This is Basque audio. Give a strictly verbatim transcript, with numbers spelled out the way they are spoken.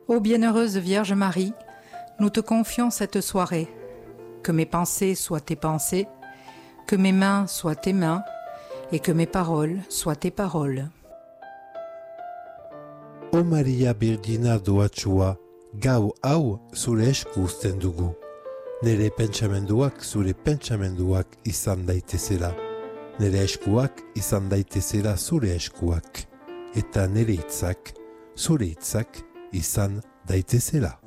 Ô bienheureuse Vierge Marie, nous te confions cette soirée. Que mes pensées soient tes pensées, que mes mains soient tes mains, et que mes paroles soient tes paroles. O Maria Birgina doatsua, gau hau zure esku uzten dugu. Nere pentsamenduak zure pentsamenduak izan daitezela. Nere eskuak izan daitezela zure eskuak. Eta nere hitzak zure hitzak izan daitezela.